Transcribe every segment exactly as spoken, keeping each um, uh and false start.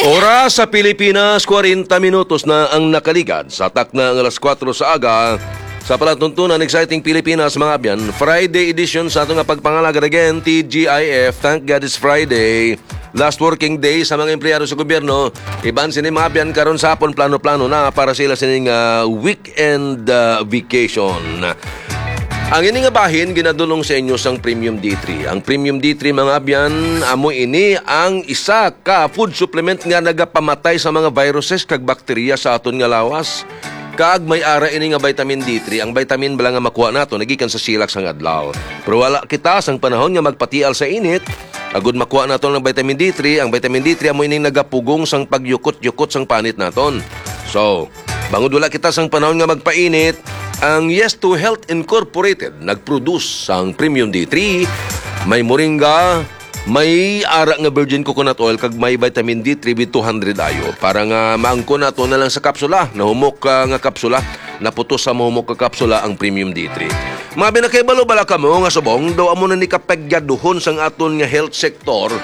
Oras sa Pilipinas, forty minutos na ang nakaligan sa takna ng alas kwatro sa aga. Sa palatuntunan, exciting Pilipinas mga abyan, Friday edition sa itong pagpangalaga again, T G I F. Thank God it's Friday. Last working day sa mga empleyado sa gobyerno. Iban sini mga abyan karon sa hapon plano-plano na para sila sining uh, weekend uh, vacation. Ang ini nga bahin, ginadulong sa inyo sang Premium D three. Ang Premium D three mga abyan, amo ini ang isa ka food supplement nga nagapamatay sa mga viruses kag bakterya sa aton nga lawas. Kaag may ara ini nga vitamin D three. Ang vitamin bala nga makuha nato nagikan sa silak sang adlaw. Pero wala kita sang panahon nga magpatial sa init. Agud makuha nato ng vitamin D three. Ang vitamin D three amo ining nagapugong sang pagyukot-yukot sang panit naton. So, bangod wala kita sang panahon nga magpainit, ang Yes to Health Incorporated nag-produce sang Premium D three. May moringa, may ara nga virgin coconut oil kag may vitamin D three with two hundred ayo. Para nga maangko nato na lang sa kapsula, nahumok uh, nga kapsula, naputos sa mahumok ka kapsula ang Premium D three. Mabi na kay balo bala kamo nga subong, daw amo na ni kapegyaduhon sang aton nga health sector.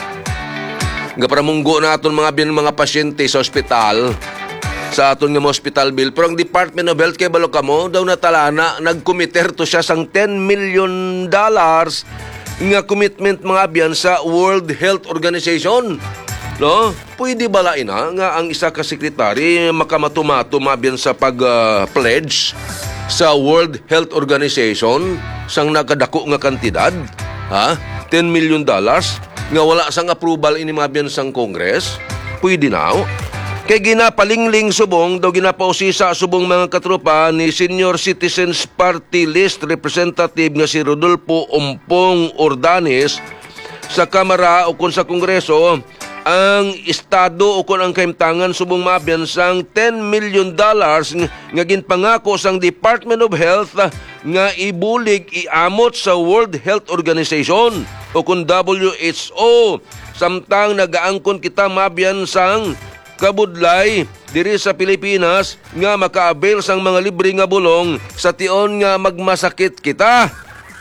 Nga para munggo na aton mga bin mga pasyente sa ospital, sa aton nga hospital bill. Pero ang Department of Health kay balo kamo daw natalana nagkomiter to siya sang ten million dollars nga commitment mga abyan sa World Health Organization. No? Pwede bala ina nga ang isa ka sekretary makamatumato mabyan sa pag-pledge uh, sa World Health Organization sang nakadako nga kantidad, ha? ten million dollars nga wala sang approval ini mabyan sang Congress. Pwede na. Kay ginapalingling subong, daw ginapausisa subong mga katropa ni Senior Citizens Party List Representative nga si Rodolfo Ompong Ordanes sa Kamara o kun sa Kongreso ang Estado o kun ang kaimtangan subong mabyan sang ten million dollars nga ginpangako sang Department of Health nga ibulig iamot sa World Health Organization o kun W H O. Samtang nagaangkon kita mabyan sang kabudlay diri sa Pilipinas nga maka-avail sang mga libre nga bulong sa tion nga magmasakit kita.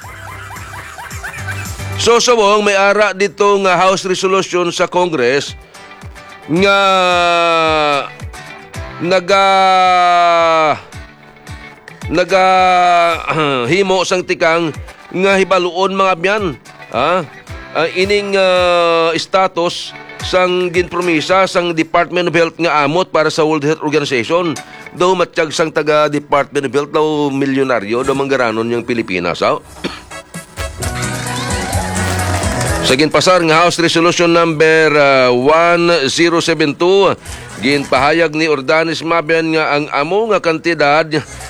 So subong may ara dito nga House Resolution sa Congress nga naga naga uh, himo sang tikang nga hibaluon mga byan, ha? Uh, ining uh, status sang ginpromisa sang Department of Health nga amot para sa World Health Organization. Daw matiyag sang taga Department of Health daw milyonaryo daw manggaranon yung Pilipinas. Oh. Sa ginpasar nga House Resolution number uh, one zero seven two, ginpahayag ni Ordanes mabyan nga ang amo nga kantidad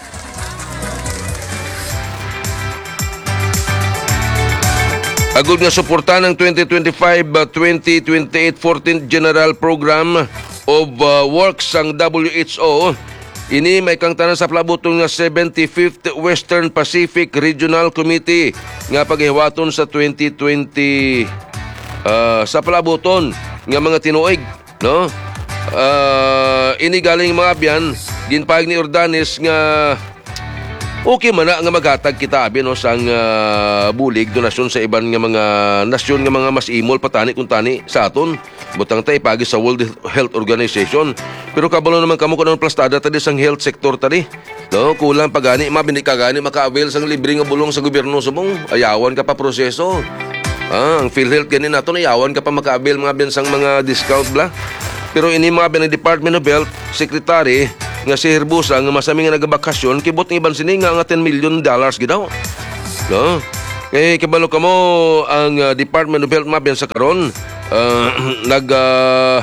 agud nga suporta ng twenty twenty-five twenty twenty-eight fourteenth General Program of uh, Works sang W H O. Ini may kang tanan sa palabutong nga seventy-fifth Western Pacific Regional Committee nga paghiwaton sa twenty twenty uh, sa palabuton nga mga tinuig, no? Uh, ini galing mga abyan ginpahayag ni Ordanes nga okay man na nga maghatag kita abi no sang uh, bulig donasyon sa iban nga mga nasyon nga mga mas imol patani kun tani sa aton. Butang tay pagi sa World Health Organization. Pero kabalo naman kamo kuno plastada tadi sang health sector tadi. No, kulang pagani mabini ka gani maka-avail sang libre nga bulong sa gobyerno subong. Ayawan ka pa proseso. Ah, ang PhilHealth ganin nato ayawan ka pa maka-avail mga ben sang mga discount bla. Pero ini mga ben Department of Health Secretary nga si Herbusa nga masami nga nagabakasyon kibot ng iban sini nga nga ten million dollars gidaw. No? Eh kabalo kamo ang uh, Department of Health mabyan sa karon uh, nag uh,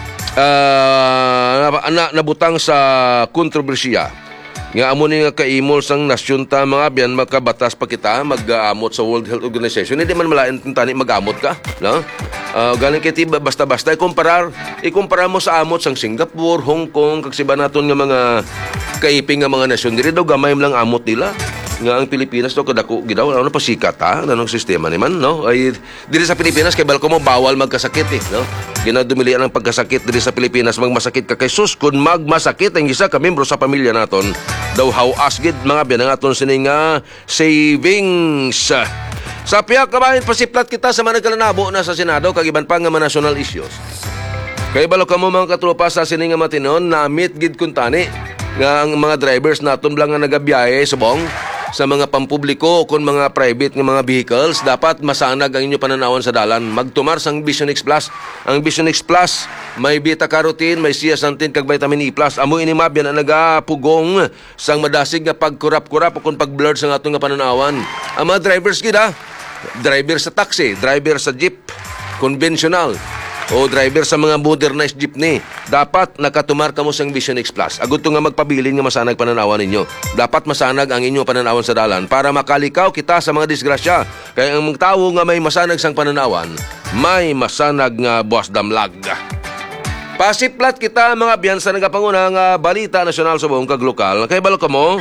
uh, na, nabutang sa kontrobersiya nga amo ni nga kaimol sang nasyon ta mga biyan makabatas pa kita mag-amot sa World Health Organization. Hindi man malain tani mag-amot ka, no? Uh, galing kiti basta-basta ikumparar, ikumpara mo sa amot sang Singapore, Hong Kong, kag siba naton nga mga kaiping nga mga nasyon diri daw gamay lang amot nila. Nga ang Pilipinas daw kadako gidaw ano pa sikat ha nanong sistema ni man, no? Ay diri sa Pilipinas kay balko mo bawal magkasakit eh, no? Ginadumilian ang pagkasakit diri sa Pilipinas magmasakit ka kay sus kun magmasakit ang isa ka membro sa pamilya naton daw how asgid mga biyan aton sining nga savings. Sa piyak kabahin pasiplat kita sa mga nagkalanabo na sa Senado kag iban pa nga mga national issues. Kay balo kamo mga katropa sa sini nga matinon na meet gid kun tani nga ang mga drivers naton lang nga nagabiyahe subong sa mga pampubliko o kun mga private nga mga vehicles, dapat masanag ang inyo pananawan sa dalan. Magtumar sang Vision X Plus. Ang Vision X Plus may beta carotene, may zeaxanthin kag vitamin E plus. Amo ini mabyan ang nagapugong sang madasig nga pagkurap-kurap o kun pag-blurred sa atong nga pananawan. Ang mga drivers gid ha, driver sa taxi, driver sa jeep conventional o driver sa mga modernized jeepney, dapat nakatumar kamo sang Vision X Plus. Agud to nga magpabilin nga masanag pananawan ninyo. Dapat masanag ang inyong pananawan sa dalan para makalikaw kita sa mga disgrasya. Kaya ang mga tawo nga may masanag sang pananawan, may masanag nga buwas damlag. Pasiplat kita mga biyan sa nagapanguna nga balita nasyonal sa buong kag lokal. Kay balo kamo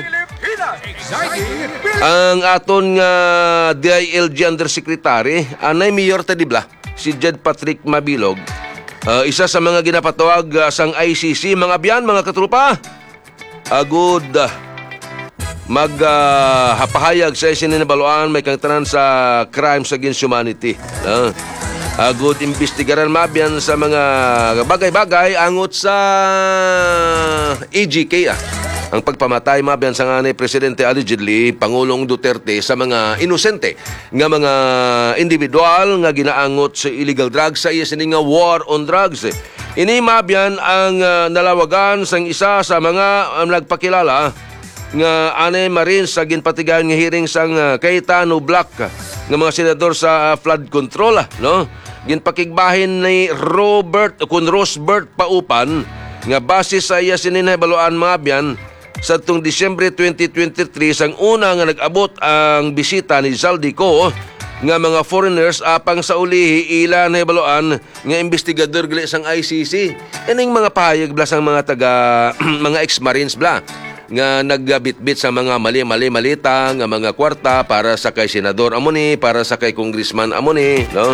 ang aton nga D I L G Undersecretary, anay Mayor Tadibla, si Jed Patrick Mabilog, uh, isa sa mga ginapatawag uh, sang I C C. Mga biyan, mga katrupa, agud uh, maghapahayag uh, sa isininabaluan may kangtanan sa crimes against humanity. Uh, agud imbestigaran mabyan sa mga bagay-bagay angot sa E G K ah. Ang pagpamatay mabyan sa nga ni Presidente allegedly Pangulong Duterte sa mga inosente nga mga individual nga ginaangot sa illegal drugs sa iya sini nga war on drugs. Ini mabyan ang uh, nalawagan sang isa sa mga um, nagpakilala nga Anay Marines sa ginpatigan nga hearing sang uh, Cayetano Black nga mga senador sa uh, flood control, no? Ginpakigbahin ni Robert kun Rosbert Paupan nga base sa iya sininabaluan mabyan sa tong Disyembre twenty twenty-three sang una nga nag-abot ang bisita ni Zaldico nga mga foreigners apang sa ulihi ila na ibaluan nga investigador gali sang I C C. Ining mga pahayag bla sang mga taga mga ex-marines bla nga nagbitbit sa mga mali-mali malita nga mga kwarta para sa kay senador amo ni, para sa kay congressman amo ni, no?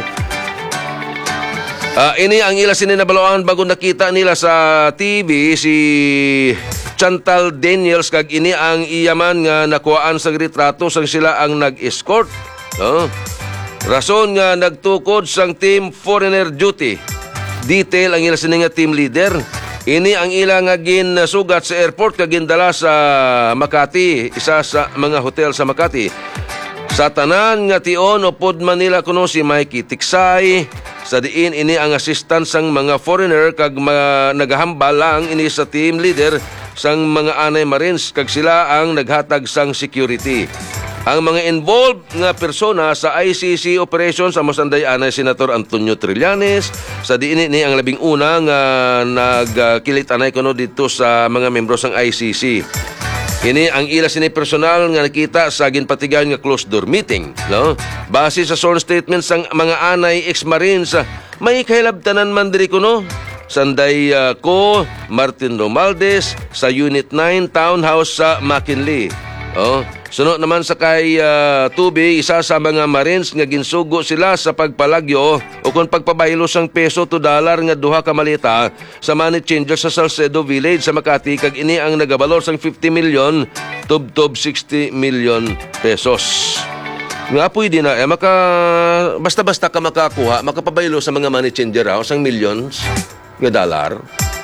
Uh, ini ang ila sininabaluan bago nakita nila sa T V si Chantal Daniels kag ini ang iyaman nga nakuhaan sa retrato sang sila ang nag-escort, no? Rason nga nagtukod sang team foreigner duty. Detail ang ila sini nga team leader. Ini ang ila nga ginsugat sa airport kag gindala sa Makati, isa sa mga hotel sa Makati. Sa tanan nga tion upod Manila kuno si Mikey Tiksay. Sa diin ini ang assistant sang mga foreigner kag ma- nagahambal lang ini sa team leader sang mga Anay Marines kag sila ang naghatag sang security. Ang mga involved nga persona sa I C C operations sa Mosanday Anay Senator Antonio Trillanes. Sa diin ini ang labing una nga nagkilit anay kuno dito sa mga membro sang I C C. Ini ang ila sini personal nga nakita sa ginpatigan nga closed door meeting, no? Base sa sworn statements sang mga anay ex-marines, may kahilabtanan man diri kuno. Sanday uh, ko Martin Romualdez sa Unit nine Townhouse sa McKinley. Oh, sunod naman sa kay uh, Tubi, isa sa mga Marines nga ginsugo sila sa pagpalagyo o kung pagpabaylo sang peso to dollar nga duha ka malita sa money changer sa Salcedo Village sa Makati kag ini ang nagabalor sang fifty million tub-tub sixty million pesos. Nga pwede na eh, maka basta-basta ka makakuha, makapabaylo sa mga money changer o sang millions nga dollar.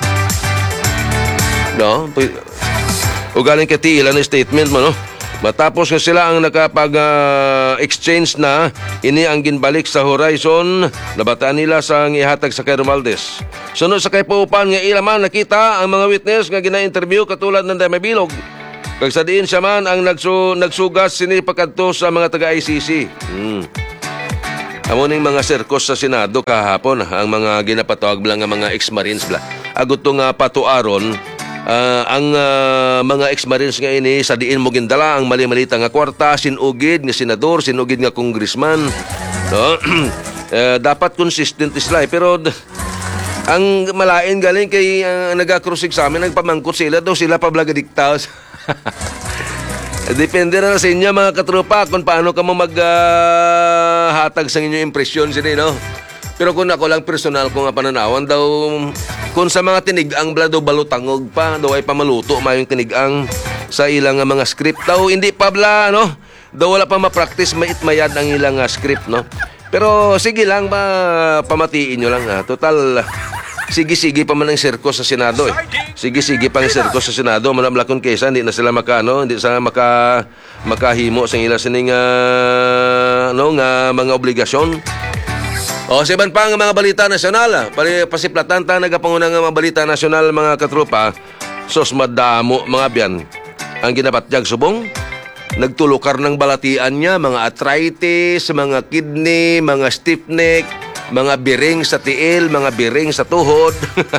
No, o galing kati ilan na statement mo, no? Matapos nga sila ang nakapag-exchange uh, na, ini ang ginbalik sa Horizon, nabataan nila sa ihatag sa kay Romualdez. Sunod sa kay Paupan nga ilaman nakita ang mga witness nga gina-interview katulad ng Damabilog. Kag sa diin siya man ang nagsu nagsugas sinipakadto sa mga taga-I C C. Hmm. Amo ning mga serkos sa Senado kahapon, ang mga ginapatawag lang nga mga ex-marines bla. Agot to nga patuaron. Uh, ang uh, mga ex-marines nga ini sa diin mo gindala ang mali-malita nga kwarta, sinugid nga senador, sinugid nga congressman, no? uh, dapat consistent sila eh. Pero ang malain galing kay uh, nagakrusig sa amin, nagpamangkot sila daw sila pablagadiktaos. Depende na sa inyo mga katropa kung paano ka mo maghatag uh, sa inyong impresyon sila, no? Pero kung ako lang personal ko nga pananawan daw, kung sa mga tinigang bla daw balutangog pa, daw ay pamaluto mayong tinigang sa ilang mga script daw, hindi pa bla, no? Daw wala pa ma-practice, mait-mayad ang ilang uh, script, no? Pero sige lang ba, pamatiin nyo lang, ha? Total, sige-sige pa man ang sirko sa Senado eh. Sige-sige pa ang sirko sa Senado. Manamlakon kaysa, hindi na sila maka, ano, hindi sila maka, makahimo sa ila sining, uh, ano, nga mga obligasyon. O, sa iban pa ang mga balita nasyonal, ah. Pari, pasiplatan ta, nagapangunang mga balita nasyonal, mga katropa, sos madamo, mga biyan. Ang ginabatyag subong, nagtulukar ng balatian niya, mga arthritis, mga kidney, mga stiff neck, mga biring sa tiil, mga biring sa tuhod.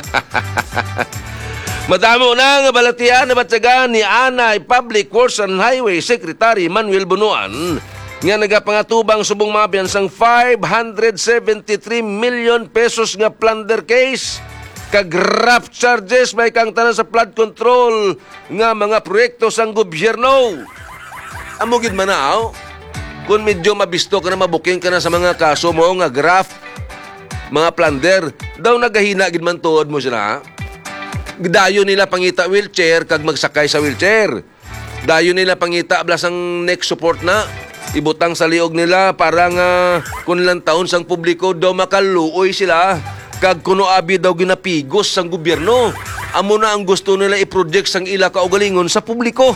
Madamo na nga balatian na batyagan ni Anay Public Works and Highway Secretary Manuel Bunuan nga nagapangatubang subong mabiyan sang five hundred seventy-three million pesos nga plunder case kag graft charges may kang tanan sa flood control nga mga proyekto sang gobyerno. Amugid man na, oh. Kung medyo mabisto ka na, mabuking ka na sa mga kaso mo nga graft, mga plunder, daw nagahina gid man tuod mo sila. Dayon nila pangita wheelchair kag magsakay sa wheelchair. Dayon nila pangita blasang neck support na. Ibutang sa liog nila para nga kun lang taon sang publiko daw makaluoy sila. Kag kuno abi daw ginapigos sang gobyerno. Amo na ang gusto nila i-project sang ila kaugalingon sa publiko.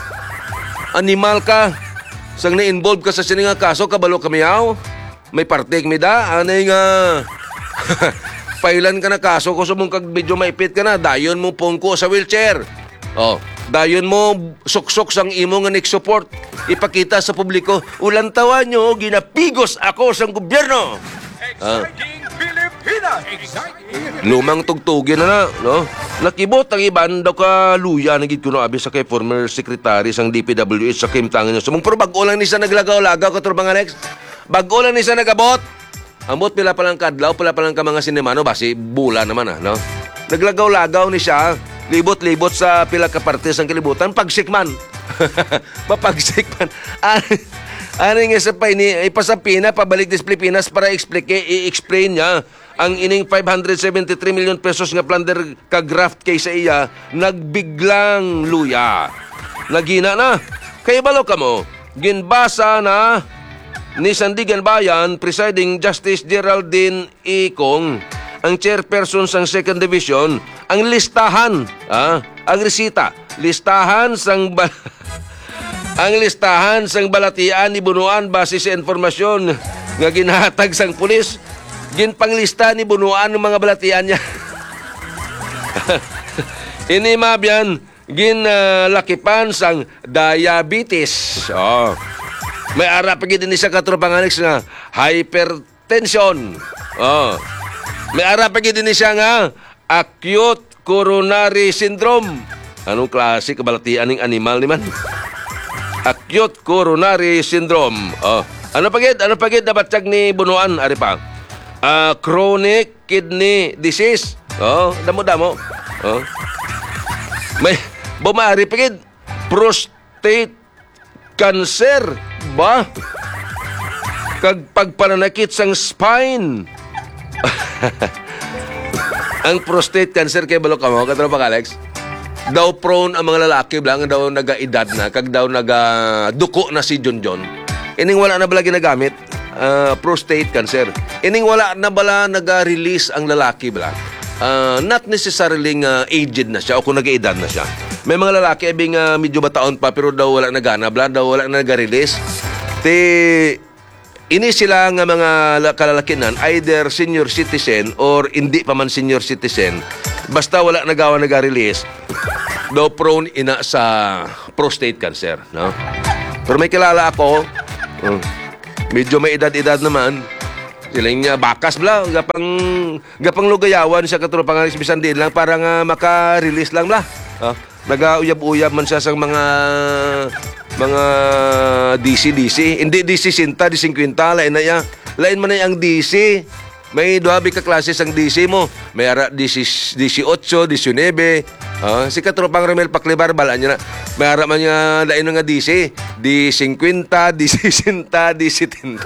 Animal ka. Sang na-involve ka sa sininga kaso, kabalo kamiyaw. May partek mi da. Anay nga... Pailan ka na kaso ko sumong kag medyo maipit ka na. Dayon mo pungko sa wheelchair. Oh, dayon mo suksok sang imo nga neck support. Ipakita sa publiko, ulang tawa nyo, ginapigos ako sang gobyerno. Exciting Pilipinas! Exciting! Lumang tugtugin na na, no? Nakibot ang iban daw ka luya na gid kuno abi sa kay former secretary sang D P W H sa kimtangan niya. Sumong pero bag-o lang ni siya naglagaw-lagaw katro mga Alex. Bag-o lang ni siya nagabot. Ambot pila pa lang kadlaw, pila pa lang ka mga sinemano basi bula naman ah, no? Naglagaw-lagaw ni siya, libot-libot sa pila ka parte sang kalibutan pagsikman. Mapagsikman. Ano nga sa pa ini ipasapina pabalik sa Pilipinas para explain i-explain niya ang ining five hundred seventy-three million pesos nga plunder ka graft kay sa iya nagbiglang luya. Nagina na. Kay balo ka mo, ginbasa na ni Sandigan Bayan Presiding Justice Geraldine Ikong, ang chairperson sang second Division, ang listahan, ah, ang resita, listahan sang ba- ang listahan sang balatian ni Bunuan base sa informasyon nga ginhatag sang pulis. Ginpanglista ni Bunuan ng mga balatian niya. Ini mabyan ginlakipan sang diabetes. Oh. May ara pa gid ni sa katropang Alex nga hypertension. Oh. May ara pa gid ni siya nga acute coronary syndrome. Anong klase kabalatian ning animal ni man? Acute coronary syndrome. Oh. Ano pa gid? Ano pa gid nabatyag ni Bunuan ari pa? Uh, chronic kidney disease. Oh, damo-damo. Oh. May bumari pa gid prostate cancer ba? Kag pagpananakit sang spine. Ang prostate cancer kay balo ka mo, katro pa Alex? Daw prone ang mga lalaki lang daw naga-edad na kag daw naga-duko na si John John. Ining wala na bala ginagamit uh, prostate cancer. Ining wala na bala naga-release ang lalaki bala. Uh, not necessarily uh, aged na siya o kung nag-edad na siya. May mga lalaki abing uh, medyo bataon pa pero daw wala nagana bala, daw wala na naga-release. Te ini sila nga mga kalalakinan either senior citizen or hindi pa man senior citizen. Basta wala nagawa naga-release, daw prone ina sa prostate cancer, no? Pero may kilala ako, uh, medyo may edad-edad naman. Sila nga bakas bla, gapang gapang lugayawan siya katropang Alex bisan din lang para nga maka-release lang bla. Uh, Naga-uyab-uyab man siya sa mga mga D C D C. Hindi D C sinta, D C fifty, lain na ya. Lain man na ang D C. May duhabi ka klase sang D C mo. May ara D C eight, D C nine. Ah, si katropang Romel Paclibar bala niya na. May ara man niya lain nga D C, D C fifty, D C sixty, D C ten.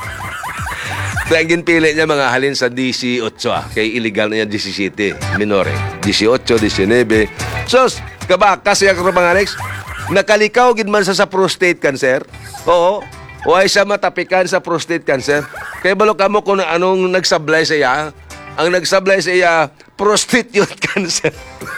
Dahil pili niya mga halin sa D C eight ah. Kaya illegal na niya D C seven, minore. D C eight, D C nine. Sos, kabakas siya katropang Alex. Nakalikaw gid man sa sa prostate cancer. Oo. O ay siya matapikan sa prostate cancer. Kaya balo ka mo kung anong nagsablay sa iya. ang nagsablay sa iya prostitute cancer.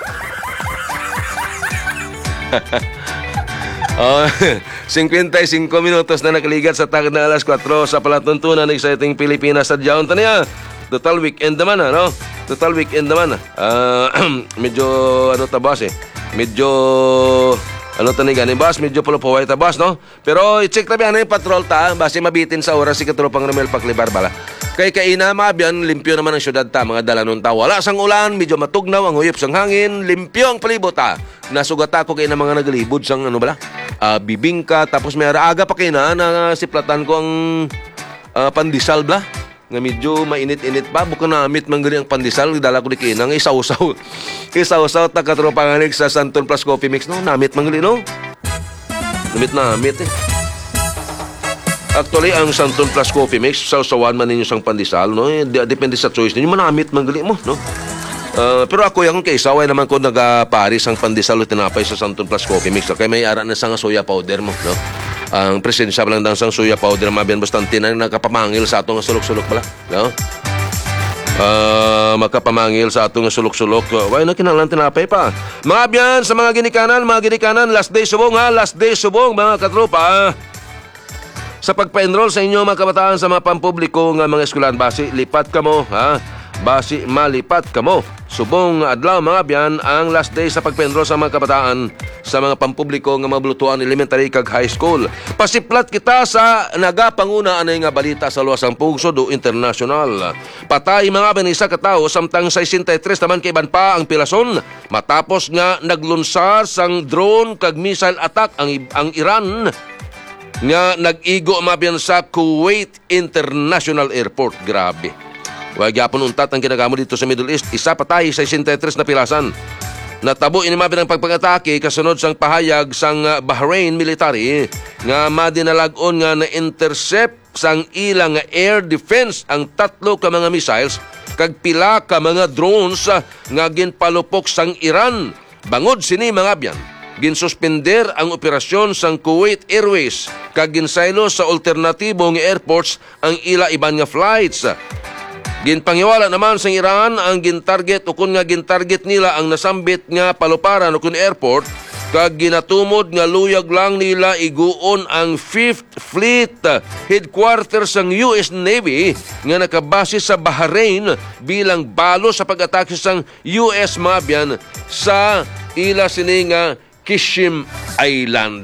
Oh, fifty-five minutos na nakaligat sa tag na alas kwatro sa palatuntunan ng exciting Pilipinas sa Diyaon taniya. Total weekend naman, ano? Total weekend naman. Ah, medyo ano tabas eh. Medyo ano tani gani bas, medyo pulupaway tabas, no? Pero i-check tabi ano yung patrol ta, base mabitin sa oras si katropang Romel Paklibar bala. Kay kaina mabyan, limpyo naman ang syudad ta, mga dalanon ta. Wala sang ulan, medyo matugnaw ang huyop sang hangin, limpyo ang palibot ta. Nasugat ako kay na mga nagalibod sang ano bala? Uh, bibingka, tapos may aga pa kay na, na siplatan ko ang uh, pandesal bala. Nga medyo mainit-init pa, buka namit man gani ang pandesal, dala ko di kinang isaw-saw. Isaw-saw ta katropanganig sa Santon Plus Coffee Mix, no? Namit man gani, no? Namit-namit eh. Actually, ang Santon Plus Coffee Mix, sausawan man ninyo sang pandesal, no? Eh, depende sa choice ninyo, manamit man gali mo, no? Uh, pero ako yung kay saway naman ko nagaparis ang pandesal o tinapay sa Santon Plus Coffee Mix. Kaya may ara na sang soya powder mo, no? Ang presensya lang daw sang soya powder mabiyan bastante na nakapamangil sa atong sulok-sulok pala, no? Uh, makapamangil sa atong sulok-sulok. Why na kinahanglan tinapay pa? Mga biyan sa mga ginikanan, mga ginikanan, last day subong ha, last day subong mga katropa. Sa pagpa-enroll sa inyo mga kabataan sa mga pampubliko nga mga eskwelahan, basi lipat kamo ha. Basi malipat kamo. Subong adlaw mga biyan ang last day sa pagpa-enroll sa mga kabataan sa mga pampubliko nga mabulutuan elementary kag high school. Pasiplat kita sa nagapanguna anay nga balita sa luwasang pugsod o internasyonal. Patay mga banisa ka tawo samtang sesenta y tres naman kay ban pa ang pilason matapos nga naglunsar sang drone kag missile attack ang ang Iran nga nag-igo mabiyan sa Kuwait International Airport. Grabe. Huwag yapon untat ang ginagamo dito sa Middle East. Isa patay sa sesenta y tres na pilasan. Natabo inimabi ng pagpag-atake kasunod sang pahayag sang Bahrain military nga madinalagon nga na-intercept sang ilang air defense ang tatlo ka mga missiles kag pila ka mga drones nga ginpalupok sang Iran. Bangod sini mga biyan, ginsuspender ang operasyon sang Kuwait Airways kag ginsaylo sa alternatibong airports ang ila iban nga flights. Ginpanghiwala naman sa Iran ang gintarget o kung nga gintarget nila ang nasambit nga paluparan o kung airport kag ginatumod nga luyag lang nila iguon ang Fifth Fleet headquarters ng U S Navy nga nakabase sa Bahrain bilang balo sa pag-atake sang U S Mabian sa ila sini nga Kishim Island.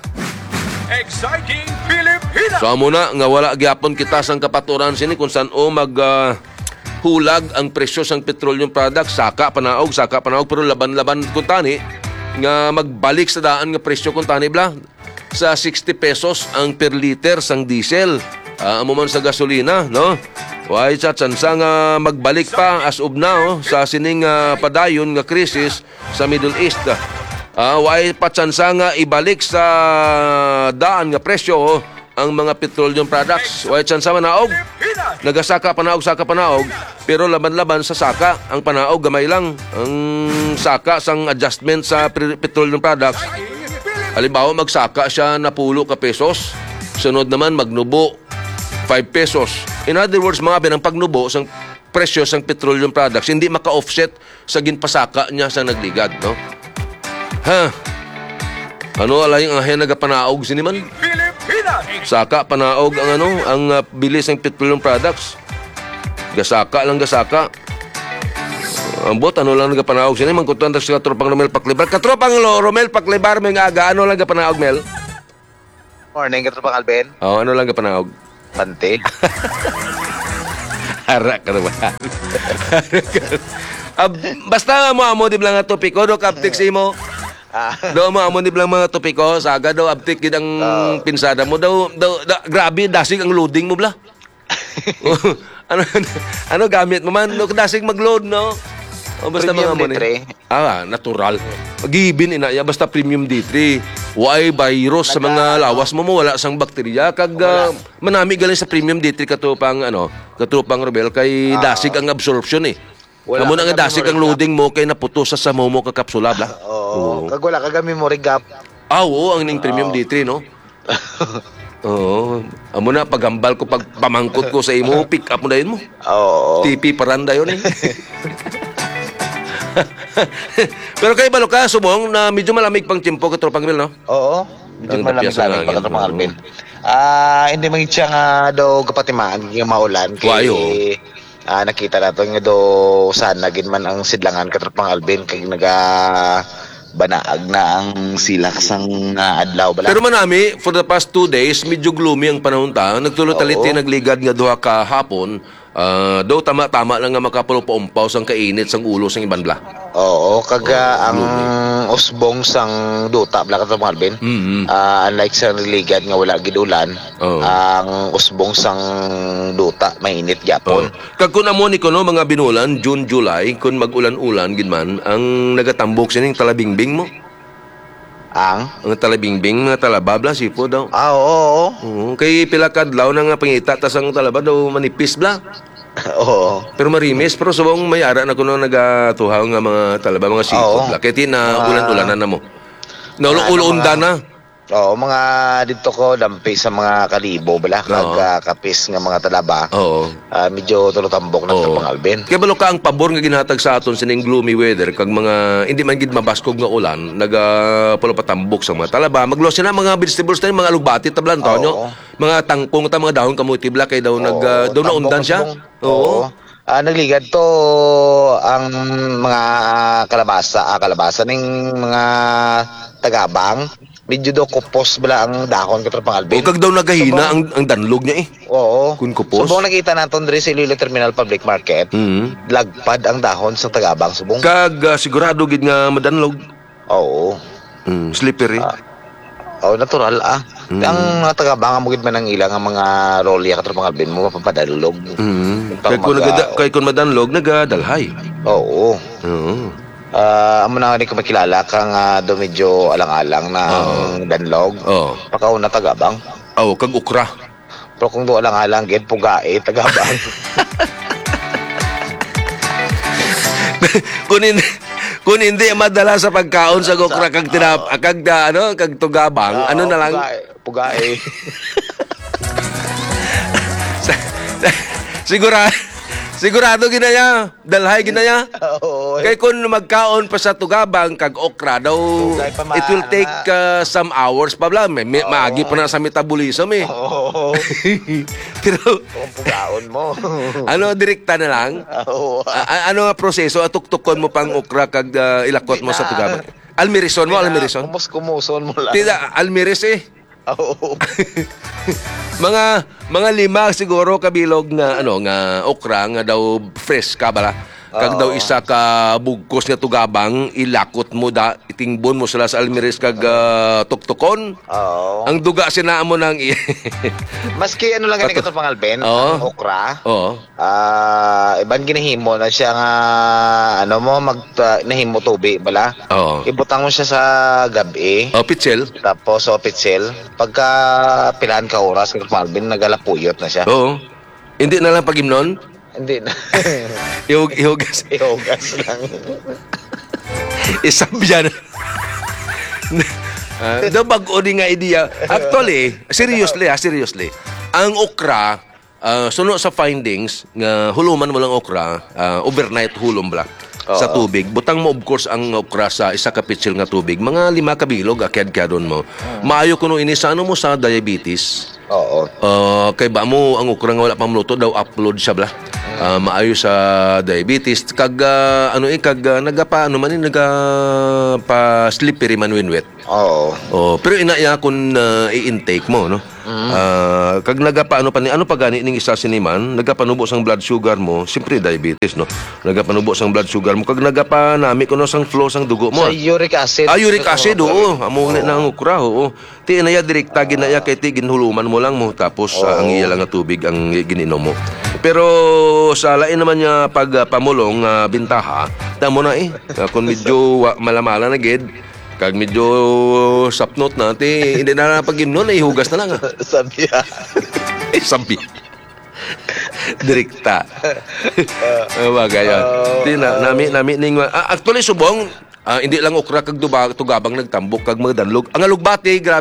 Exciting Pilipinas! So amo na nga wala gyapon kita sang kapaturan sini kung saan o mag uh, hulag ang presyo sang petroleum product, saka panaog, saka panaog pero laban-laban kun tani nga magbalik sa daan nga presyo kun tani bla sa sixty pesos ang per liter sang diesel. Uh, amo man sa gasolina, no? Why sa tsansa nga magbalik pa as of now sa sining uh, padayon nga krisis sa Middle East. Uh, why pa tsansa nga ibalik sa daan nga presyo ang mga petroleum products. Why tsansa manaog? Nagasaka panaog, saka panaog, pero laban-laban sa saka. Ang panaog gamay lang. Ang saka sang adjustment sa petroleum products. Halimbawa magsaka siya na pulo ka pesos. Sunod naman magnubo five pesos. In other words, mga binang pagnubo sang presyo sang petroleum products hindi maka-offset sa ginpasaka niya sa nagligad, no? Ha? Ano alay ang ahen nagapanaog siniman? Saka panaog ang ano, ang uh, bilis ng petroleum products. Gasaka lang gasaka. Ang bot ano lang nagapanaog siniman kuntuan sa katropang Romel Paklibar. Katropang Romel Paklibar may aga ano lang gapanaog Mel? Morning, katropang Alben. Oh, ano lang gapanaog? Pante. Harak ka naman. uh, basta mo amo di lang nga topiko do kaptik si mo. Ah. Do mo amo di lang mga topiko saga daw abtik gid ang Oh. pinsada mo daw, daw da, grabe dasig ang loading mo bla. ano ano gamit mo man no dasig mag-load no. O basta Premium mga mo D three. Ah, natural. Gibin ina ya basta premium D three. Why virus sa mga lawas mo mo wala sang bakterya kag uh, manami galing sa premium D three katupang ano, katupang Robel kay dasig ang absorption eh. Wala Kamu na nga kami dasig ang mo loading mo kay naputusa sa momo ka kapsula bla. Oo. Kag wala kag memory gap. Ah, oo, ang ning premium D three no. Oo. Amo na paghambal ko pag pamangkot ko sa imo, pick up mo dayon mo. Oo. T P paranda yun eh. Pero kay balo ka subong na medyo malamig pang tiempo ka tropang Mil, no? Oo. Medyo Ang malamig tapyas ng lamig hangin. pa mga Alvin. Ah, hindi man siya nga daw kapatimaan yung maulan kay Wayo. ah, nakita nato nga daw sana gid man ang sidlangan katrapang Alvin kay naga banaag na ang silak sang nga adlaw bala. Pero manami, for the past two days, medyo gloomy ang panahon ta. Nagtuloy-taliti, Oo. nagligad nga duha ka hapon. Ah, daw tama-tama lang nga makapulo-paumpaw sang kainit sang ulo sang iban bla. Oo, kaga ang gloomy. usbong sang duta bala katrapang Alvin. Mm-hmm. Ah, unlike sa ligad nga wala gid ulan, Oo. ang usbong sang duta mainit gyapon. Kag kun amo ni kuno mga binulan, June, July, kun mag-ulan-ulan gid man, ang nagatambok sining talabingbing mo. Ang Ang talabingbing, mga talaba bla, sipo daw. ah, oo, Oo, kay pila kadlaw na nga pangita tas ang talaba daw manipis bla. oo. Pero marimis, pero subong may ara na kuno nagatuhaw nga mga talaba, mga sipot Oo. bla. Kaya ti na Mga- ulan-ulanan na mo. Mga Naulo-ulunda ano, na. Oo, mga dito ko dampi sa mga kalibo bala kag Oo. ah, kapis nga mga talaba. Oo. Ah, medyo tulotambok na Oo. sa Alvin. Kaya balo ka ang pabor nga ginhatag sa aton sining gloomy weather kag mga hindi man gid mabaskog nga ulan, naga palo patambok sa mga talaba. Maglo sila mga vegetables tayo, mga alugbati tablan to Oo. nyo. Mga tangkong ta mga dahon kamuti bla kay daw nag ah, daw tambok naundan na siya. subong. Oo. Ah, nagligad to ang mga ah, kalabasa, ah, kalabasa ning mga tagabang. Medyo do kupos bala ang dahon katrapang O Alvin. kag daw nagahina ang ang danlog niya eh. Oo. Kun kupos. Subong nakita naton diri sa Iloilo Terminal Public Market. Mhm. Lagpad ang dahon sa tagabang subong. Kag ah, sigurado gid nga madanlog. Oo. Mm, slippery. Oh, natural ah. Mm. Ang mga taga-banga mo gid man ang ilang ang mga rolya katro mga bin mo mapapadalog. Mm. Pag Kay kun mag- nagada, kay kun madanlog nagadalhay. Oo. Oo. Ah, amo na ni ko makilala ka nga do medyo alang-alang na ang danlog. Oh. Pakaw na tagabang. Aw kag ukra. Pero kung do alang-alang gid pugae tagabang. kun hindi kun hindi madala sa pagkaon sa ukra kag tinap kag da, ano kag tugabang, ano na lang Pugae. sigura sigurado ginaya dalhay ginaya. Oo. Kay kun magkaon pa sa tugabang kag okra daw, Tugay pa ma- it will take uh, some hours pa bla. May, may, maagi pa na sa metabolism eh. Oo. Pero Kung pugaon mo. ano direkta na lang. Oo. A- a- ano nga proseso? Atuktukon mo pang okra kag uh, ilakot mo sa tugabang. Almirison mo, almirison. Kumus-kumuson mo lang. Tida, almiris eh. Oo. mga mga lima siguro kabilog nga ano nga okra nga daw fresh ka bala. Kag Oo. daw isa ka bugkos nga tugabang ilakot mo da itingbon mo sila sa almiris kag uh, tuktukon. Oo. Ang duga sina mo nang i- Maski ano lang ganito Pato- pang Alben, Oo. ang okra. Oo. Ah, iban ginahimo na siya nga ano mo mag uh, nahimo tubi bala. Oo. Ibutang mo siya sa gabi. Oh, pitchel. Tapos so pitsil. Pagka pilahan ka oras ng Alben nagalapuyot na siya. Oo. Hindi na lang pagimnon. Hindi na. Ihug ihugas. Ihugas lang. Isabyan. uh, daw bago din nga idea. Actually, seriously ha, seriously. Ang okra, uh, suno sa findings, nga huluman mo lang okra, uh, overnight hulom bala sa Oo. tubig. Butang mo of course ang okra sa isa ka pitsil nga tubig. Mga lima ka bilog, akyad-kyadon mo. Maayo kuno ini sa ano mo sa diabetes. Oo. Uh, kay ba mo ang ukra nga wala pang luto daw upload siya bla. Uh, maayo sa diabetes kag uh, ano eh kag uh, nagapa ano man eh, naga pa slippery man when wet. Oo. Oh, pero inaya kun uh, i-intake mo no. Ah, kag nagapa ano pa ni ano pa gani ning isa siniman, nagapanubo sang blood sugar mo, siyempre diabetes no. Nagapanubo sang blood sugar mo kag nagapa nami kuno sang flow sang dugo mo. Sa uric acid. Ah, uric acid, oo. Amo na ang ukra, oo. Ti na ya direkta ginaya kay ti ginhuluman mo lang mo tapos ah, ang iya lang nga tubig ang gininom mo. Pero sa lain naman niya pag ah, pamulong ah, bintaha, tamo na eh. Ah, kung medyo wa, malamala na gid, kag medyo sapnot na ti hindi na pag-imnon ay hugas na lang. Ah. Sabi ah. Eh, sabi. Direkta. Uh, bagay yan. Di na, nami, nami, ning, ah, actually, subong, ah, hindi lang okra kag duba, tugabang nagtambok kag mga danlog. Ang alugbati, grabe.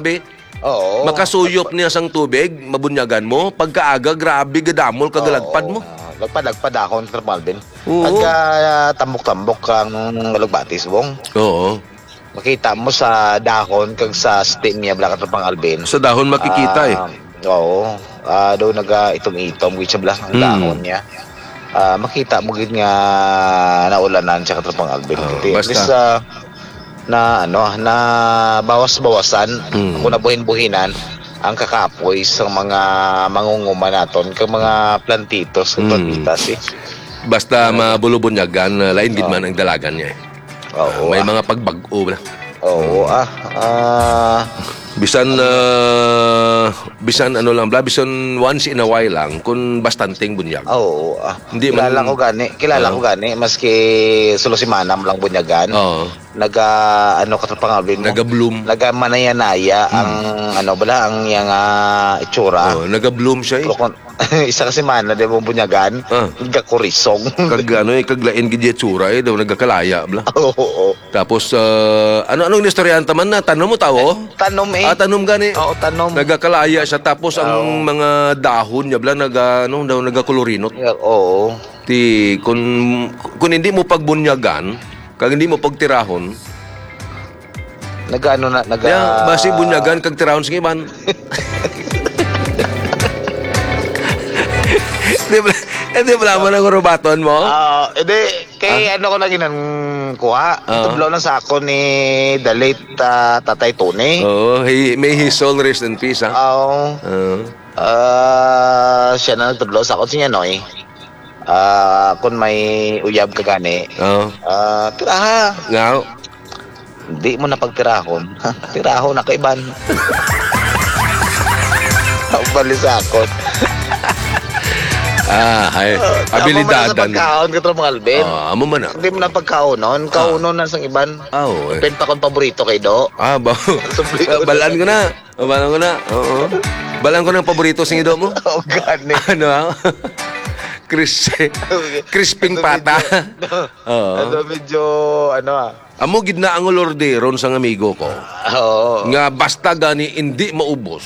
Oo. Makasuyop niya sang tubig, mabunyagan mo. Pagkaaga, grabe, gadamol, kagalagpad mo. Oo. Lagpad-lagpad ako, Sir Malvin. Oo. Pagka uh, tambok-tambok kang lugbatis bong. Oo. Makita mo sa dahon kag sa stem niya bala katapang Alvin. Sa dahon makikita eh. Ah, oo. Ah, do naga itom-itom gid sa bala ang Mm. dahon niya. Ah, makita mo gid nga naulanan sa katapang Alvin. Oo, Kasi basta. at least, ah, na ano na bawas-bawasan Mm. kung nabuhin-buhinan ang kakapoy sa mga mangunguma naton kag mga plantitos kag Mm. plantitas eh. Basta mabulubunyagan, lain gid man ang dalagan niya eh. Oo. May ah. mga pagbag-o na. Oo ah. Ah, Bisan uh, bisan ano lang bla, bisan once in a while lang kung bastanteng bunyag. oo. Ah. Hindi man- kilala ko gani, kilala Oo. ko gani maski sulusimanam lang bunyagan. Oo. Naga ano katapang Alvin mo? Naga-bloom. Naga manayanaya ang ano bala ang yang ah, itsura. Oh, naga-bloom siya eh. Pero kung- isa kasi mana di mo bunyagan, Ah. nagkakurisong. Kag ano eh, kaglain gid tsura eh, daw nagakalaya bla. Oo. oo. Tapos uh, ano anong istoryanta man na tanong mo tawo? Tanom eh. Ah, tanom gani. Oo, tanom. Nagakalaya siya tapos ang Oo. mga dahon niya bla naga ano daw nagakolorinot. Oo. Ti kung kung hindi mo pagbunyagan, kag hindi mo pagtirahon, Nagano na naga ya basi bunyagan kag tirahon sa iban. Di ba? Eh, di ba naman ang rubaton mo? Ah, edi kay ano ko na ginan kuha. Ah. Tublo lang sa ako ni the late ah, Tatay Tony. Oo, he, may his soul rest in peace, ha? Oo. Oo. Ah, siya na nagtudlo sa ako siya noy. Ah, kung may uyab ka gani. Oo. Ah, tiraha. Nga, Hindi mo na pagtirahon. Tirahon na kaiban. Ang balisakot. ah, ay, abilidadan. Sa pagkaon ka mga Alvin. Ah, amo man na. Hindi mo na pagkaonon. Kaunon na sa iban. Ah, oo, eh. Pen pa kong paborito kay Do. Ah, ba? Subli- Balaan ko na. Oh, Balaan ko na. Oo. Balaan ko ng paborito sa ido mo. Oh, gani. Ano, ha? Chris, crisping pata. Oo. Ano medyo, ano ah. Amo gid na ang olorderon sang amigo ko. Oo. Nga basta gani hindi maubos.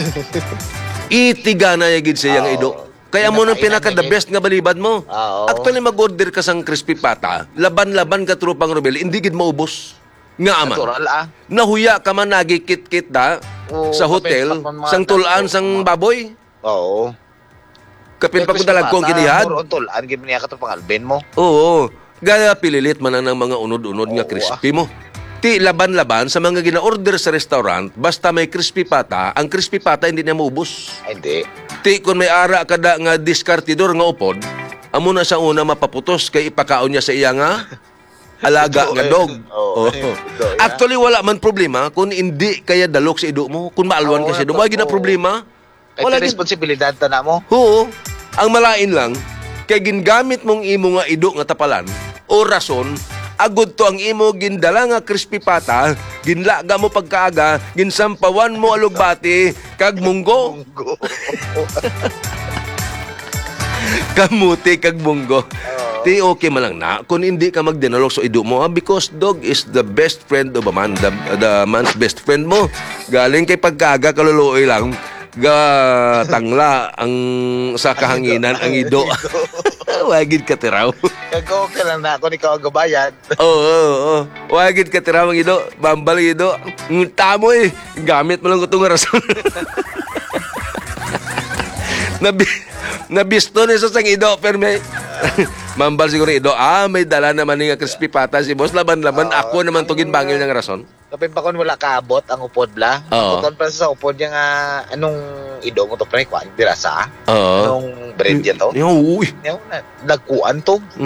Itiga na yagid siya yung ido. Kaya mo nang pinaka the best nga balibad mo. Oo. Actually mag-order ka sang crispy pata, laban-laban ka trupang Robel, hindi gid maubos. Nga aman. Natural ah. Nahuya ka man nagikit-kit da Oo, sa hotel, kapit pa man mga sang tulaan dako. sang baboy. Oo. Kapin pa kung dalag kong kinihad. Moro tulan, gid niya ka to pang Alvin mo. Oo. Gaya pililit man ang mga unod-unod nga Oo, crispy mo. Ti laban-laban sa mga gina-order sa restaurant, basta may crispy pata, ang crispy pata hindi na maubos. Ay, hindi. Ti kung may ara kada nga diskartidor nga upod, amo na sa una mapaputos kay ipakaon niya sa iya nga alaga nga dog. Oo. Oo. Ito, yeah. Actually wala man problema kung hindi kaya dalok sa ido mo, kung maalwan ka Oo, sa ido mo, ito, ay gina oo. problema. Kay Wala gid. responsibilidad ta na mo. Oo. Ang malain lang kay gingamit mong imo nga ido nga tapalan o rason agud to ang imo gindala nga crispy pata, ginlaga mo pagkaaga, ginsampawan mo alugbati kag munggo, Munggo. kamuti kag munggo. Ti okay man lang na kung hindi ka magdinalog sa ido mo ah, because dog is the best friend of a man, the, the man's best friend mo. Galing kay pagkaaga kaluluoy lang ga tangla ang sa kahanginan ang ido. Wagid ka tiraw. Kago ka lang na ako ni kao gabayan. Oo, oo, oo. Wagid ka tiraw ang ido. Bambal ang ido. Ng tamo eh. Gamit mo lang itong rason. Nabi, nabisto ni sa sang ido. Pero may, mambal siguro ido. Ah, may dala naman nga crispy pata si boss. Laban-laban. Ako naman tugin bangil ng rason. Kapin pa kon wala kaabot ang upod bla. Oo. Kon pa sa upod niya nga anong ido mo to pre kwan dirasa. Oo. Anong bread niya to? Yung, uy. Yung nagkuan to.